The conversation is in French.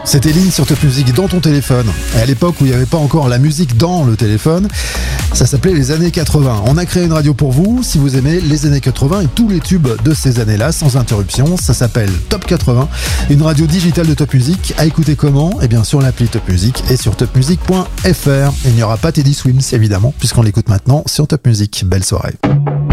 C'était Lynn sur Top Music dans ton téléphone. Et à l'époque où il n'y avait pas encore la musique dans le téléphone, ça s'appelait les années 80. On a créé une radio pour vous, si vous aimez les années 80 et tous les tubes de ces années-là, sans interruption. Ça s'appelle Top 80, une radio digitale de Top Music. À écouter comment ? Eh bien sur l'appli Top Music et sur topmusic.fr. Il n'y aura pas Teddy Swims évidemment, puisqu'on l'écoute maintenant sur Top Music. Belle soirée.